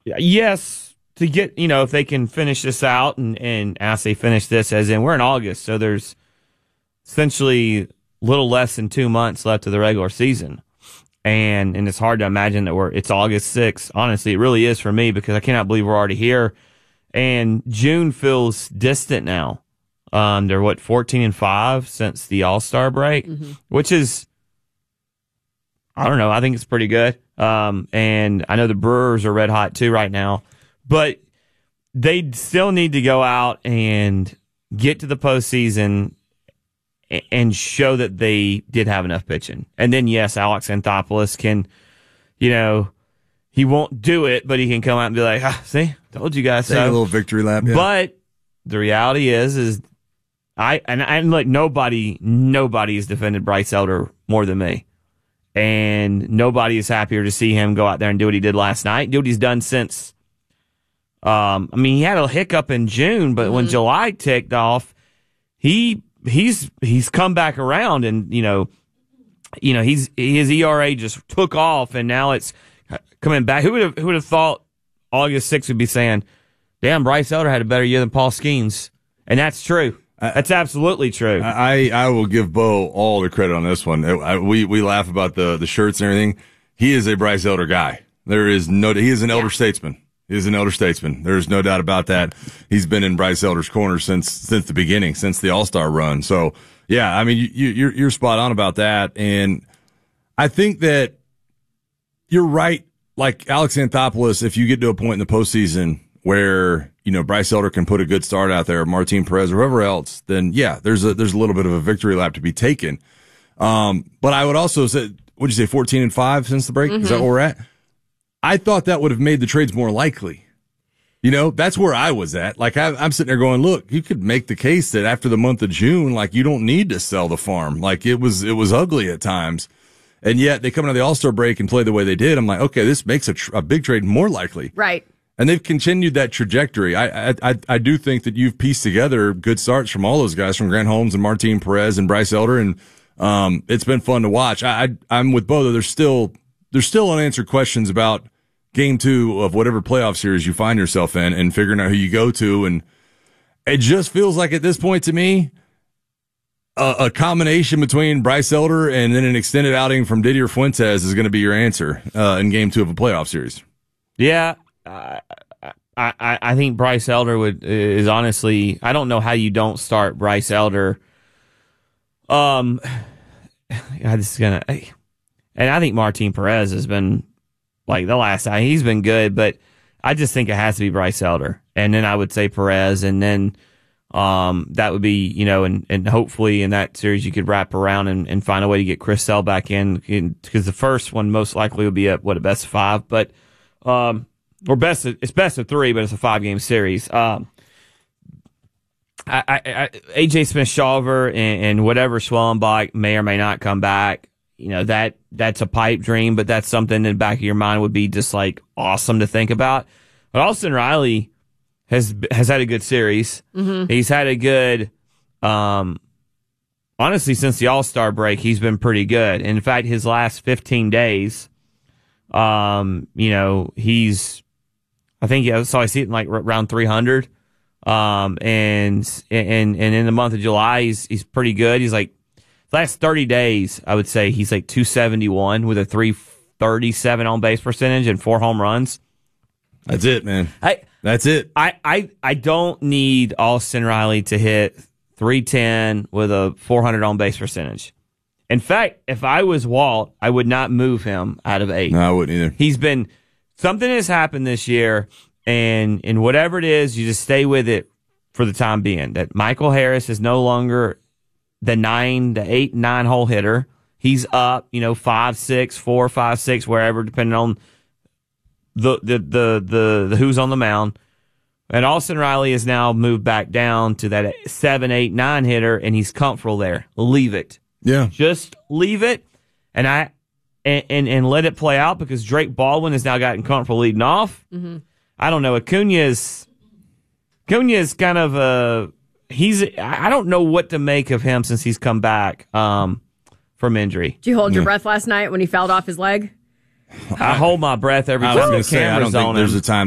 Yes, to get, if they can finish this out, and I say finish this as in we're in August, so there's essentially a little less than 2 months left of the regular season. And it's hard to imagine that it's August 6th. Honestly, it really is for me because I cannot believe we're already here. And June feels distant now. They're 14-5 since the All-Star break, which is, I don't know, I think it's pretty good. And I know the Brewers are red hot too right now, but they still need to go out and get to the postseason and show that they did have enough pitching. And then, yes, Alex Anthopoulos can, he won't do it, but he can come out and be like, see, told you guys Take so. a little victory lap. Yeah. But the reality is like nobody has defended Bryce Elder more than me. And nobody is happier to see him go out there and do what he did last night, do what he's done since. He had a hiccup in June, but when July ticked off, he's come back around, and his ERA just took off, and now it's coming back. Who would have thought August 6th would be saying, "Damn, Bryce Elder had a better year than Paul Skeens," and that's true. That's absolutely true. I will give Bo all the credit on this one. We laugh about the shirts and everything. He is a Bryce Elder guy. He is an elder statesman. He is an elder statesman. There's no doubt about that. He's been in Bryce Elder's corner since the beginning, since the All-Star run. So, yeah, you're spot on about that. And I think that you're right. Like Alex Anthopoulos, if you get to a point in the postseason where, Bryce Elder can put a good start out there, or Martin Perez, or whoever else, then yeah, there's a little bit of a victory lap to be taken. But I would also say, what'd you say, 14-5 since the break? Is that where we're at? I thought that would have made the trades more likely. That's where I was at. Like, I'm sitting there going, look, you could make the case that after the month of June, like, you don't need to sell the farm. Like, it was ugly at times. And yet they come into the All-Star break and play the way they did. I'm like, okay, this makes a big trade more likely. Right. And they've continued that trajectory. I do think that you've pieced together good starts from all those guys, from Grant Holmes and Martin Perez and Bryce Elder, and it's been fun to watch. I'm with Bo, though. There's still unanswered questions about Game 2 of whatever playoff series you find yourself in, and figuring out who you go to. And it just feels like at this point to me, a combination between Bryce Elder and then an extended outing from Didier Fuentes is going to be your answer in Game 2 of a playoff series. Yeah. I think Bryce Elder is honestly, I don't know how you don't start Bryce Elder. And I think Martin Perez has been like the last time he's been good, but I just think it has to be Bryce Elder, and then I would say Perez, and then that would be, and hopefully in that series you could wrap around and find a way to get Chris Sale back in, because the first one most likely would be a best of 5, but it's best of 3, but it's a 5-game series. AJ Smith-Shawver and whatever Schwellenbach may or may not come back. That's a pipe dream, but that's something in the back of your mind would be just like awesome to think about. But Austin Riley has had a good series. Mm-hmm. He's had a good, honestly, since the All-Star break, he's been pretty good. In fact, his last 15 days, he's, I think, I see it in like around 300. And in the month of July, he's pretty good. He's like, last 30 days, I would say he's like 271 with a 337 on base percentage and 4 home runs. That's it, man. That's it. I don't need Austin Riley to hit 310 with a 400 on base percentage. In fact, if I was Walt, I would not move him out of 8. No, I wouldn't either. Something has happened this year, and whatever it is, you just stay with it for the time being. That Michael Harris is no longer the 8, 9 hole hitter. He's up, 5, 6, 4, 5, 6, wherever, depending on the who's on the mound. And Austin Riley has now moved back down to that 7, 8, 9 hitter, and he's comfortable there. Leave it. Yeah. Just leave it, and let it play out, because Drake Baldwin has now gotten comfortable leading off. Mm-hmm. I don't know. Acuna is kind of I don't know what to make of him since he's come back from injury. Did you hold your breath last night when he fouled off his leg? I hold my breath every time the camera's on him. There's a time